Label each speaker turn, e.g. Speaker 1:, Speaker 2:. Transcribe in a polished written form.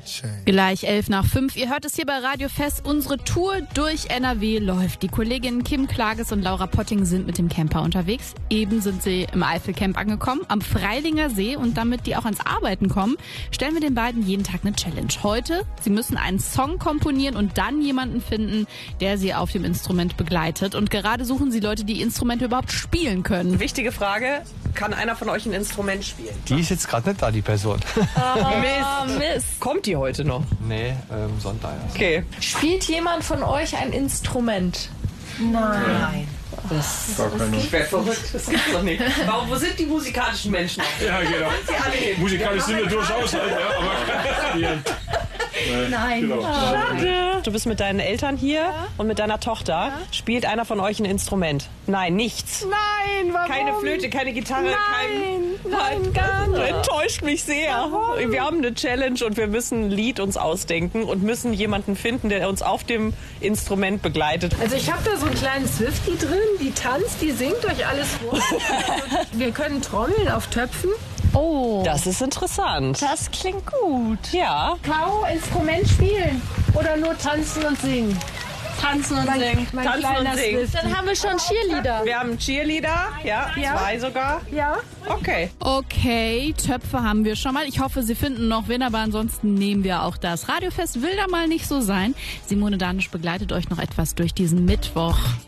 Speaker 1: Gleich 11:05. Ihr hört es hier bei Radio Fest. Unsere Tour durch NRW läuft. Die Kolleginnen Kim Klages und Laura Potting sind mit dem Camper unterwegs. Eben sind sie im Eifelcamp angekommen, am Freilinger See. Und damit die auch ans Arbeiten kommen, stellen wir den beiden jeden Tag eine Challenge. Heute, sie müssen einen Song komponieren und dann jemanden finden, der sie auf dem Instrument begleitet. Und gerade suchen sie Leute, die Instrumente überhaupt spielen können.
Speaker 2: Wichtige Frage, kann einer von euch ein Instrument spielen?
Speaker 3: Die ist jetzt gerade nicht da, die Person.
Speaker 2: Mist. Kommt die heute noch?
Speaker 3: Nee, Sonntag erst.
Speaker 2: Okay.
Speaker 4: Spielt jemand von euch ein Instrument?
Speaker 5: Nein.
Speaker 2: Das wäre verrückt. Das gibt's doch nicht. Wo sind die musikalischen Menschen?
Speaker 6: Ja, genau. Musikalisch sind wir durchaus halt, ja, aber ja.
Speaker 5: Nein.
Speaker 6: Genau.
Speaker 2: Schade. Du bist mit deinen Eltern hier und mit deiner Tochter. Ja. Spielt einer von euch ein Instrument? Nein, nichts.
Speaker 4: Nein, warum?
Speaker 2: Keine Flöte, keine Gitarre,
Speaker 4: Nein, gar nicht.
Speaker 2: Enttäuscht mich sehr. Warum? Wir haben eine Challenge und wir müssen ein Lied uns ausdenken und müssen jemanden finden, der uns auf dem Instrument begleitet.
Speaker 4: Also ich habe da so ein kleines Swiftie drin, die tanzt, die singt euch alles vor. Wir können trommeln auf Töpfen.
Speaker 1: Oh,
Speaker 2: Das ist interessant.
Speaker 4: Das klingt gut.
Speaker 2: Ja.
Speaker 4: Caro, Instrument spielen oder nur tanzen und singen?
Speaker 5: Tanzen und singen.
Speaker 4: Mein
Speaker 2: Tanzen
Speaker 4: kleiner
Speaker 2: und singen.
Speaker 4: Swiftie.
Speaker 5: Dann haben wir schon Cheerleader.
Speaker 2: Wir haben Cheerleader, ja, 2 sogar.
Speaker 4: Ja.
Speaker 2: Okay.
Speaker 1: okay, Töpfe haben wir schon mal. Ich hoffe, Sie finden noch wen, aber ansonsten nehmen wir auch das. Radio Fest will da mal nicht so sein. Simone Danisch begleitet euch noch etwas durch diesen Mittwoch.